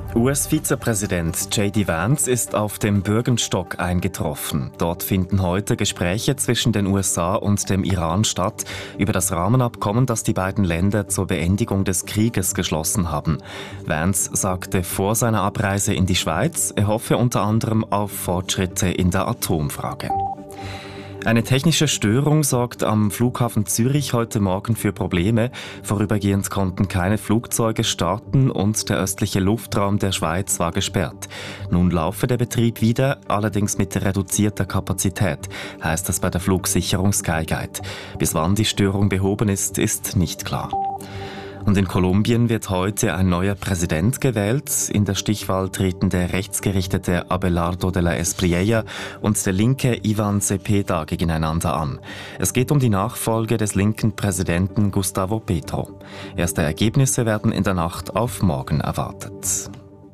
US-Vizepräsident J.D. Vance ist auf dem Bürgenstock eingetroffen. Dort finden heute Gespräche zwischen den USA und dem Iran statt über das Rahmenabkommen, das die beiden Länder zur Beendigung des Krieges geschlossen haben. Vance sagte vor seiner Abreise in die Schweiz, er hoffe unter anderem auf Fortschritte in der Atomfrage. Eine technische Störung sorgt am Flughafen Zürich heute Morgen für Probleme. Vorübergehend konnten keine Flugzeuge starten und der östliche Luftraum der Schweiz war gesperrt. Nun laufe der Betrieb wieder, allerdings mit reduzierter Kapazität, heißt es bei der Flugsicherung Skyguide. Bis wann die Störung behoben ist, ist nicht klar. Und in Kolumbien wird heute ein neuer Präsident gewählt. In der Stichwahl treten der rechtsgerichtete Abelardo de la Espriella und der linke Ivan Cepeda gegeneinander an. Es geht um die Nachfolge des linken Präsidenten Gustavo Petro. Erste Ergebnisse werden in der Nacht auf morgen erwartet.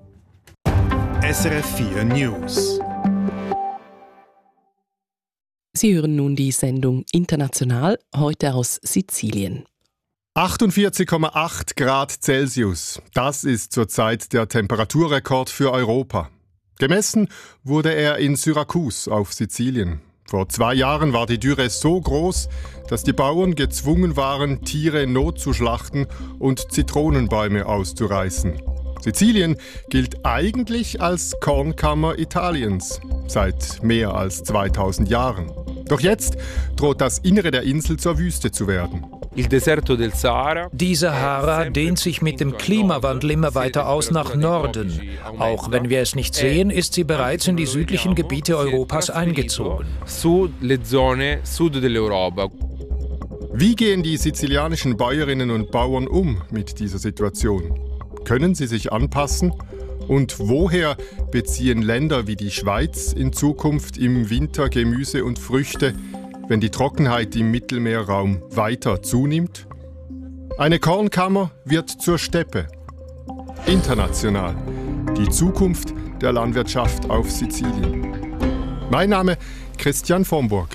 SRF 4 News. Sie hören nun die Sendung International, heute aus Sizilien. 48,8 Grad Celsius. Das ist zurzeit der Temperaturrekord für Europa. Gemessen wurde er in Syrakus auf Sizilien. Vor 2 Jahren war die Dürre so groß, dass die Bauern gezwungen waren, Tiere notzuschlachten und Zitronenbäume auszureißen. Sizilien gilt eigentlich als Kornkammer Italiens seit mehr als 2000 Jahren. Doch jetzt droht das Innere der Insel zur Wüste zu werden. Die Sahara dehnt sich mit dem Klimawandel immer weiter aus nach Norden. Auch wenn wir es nicht sehen, ist sie bereits in die südlichen Gebiete Europas eingezogen. Wie gehen die sizilianischen Bäuerinnen und Bauern um mit dieser Situation? Können sie sich anpassen? Und woher beziehen Länder wie die Schweiz in Zukunft im Winter Gemüse und Früchte, wenn die Trockenheit im Mittelmeerraum weiter zunimmt? Eine Kornkammer wird zur Steppe. International. Die Zukunft der Landwirtschaft auf Sizilien. Mein Name Christian Vomburg.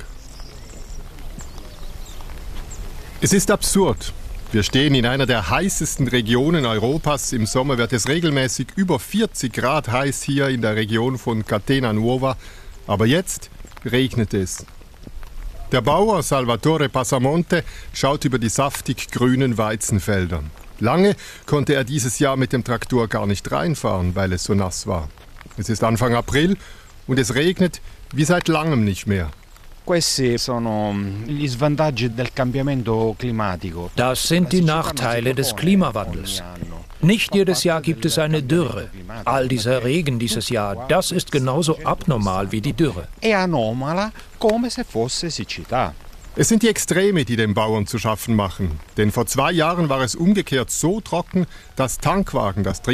Es ist absurd. Wir stehen in einer der heißesten Regionen Europas. Im Sommer wird es regelmäßig über 40 Grad heiß hier in der Region von Catena Nuova. Aber jetzt regnet es. Der Bauer Salvatore Passamonte schaut über die saftig grünen Weizenfelder. Lange konnte er dieses Jahr mit dem Traktor gar nicht reinfahren, weil es so nass war. Es ist Anfang April und es regnet wie seit langem nicht mehr. Das sind die Nachteile des Klimawandels. Nicht jedes Jahr gibt es eine Dürre. All dieser Regen dieses Jahr, das ist genauso abnormal wie die Dürre. Es sind die Extreme, die den Bauern zu schaffen machen. Denn vor 2 Jahren war es umgekehrt so trocken, dass Tankwagen das